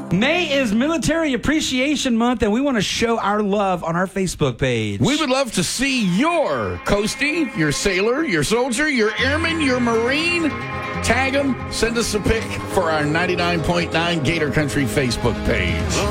May is Military Appreciation Month, and we want to show our love on our Facebook page. We would love to see your Coastie, your sailor, your soldier, your airman, your Marine. Tag them. Send us a pic for our 99.9 Gator Country Facebook page.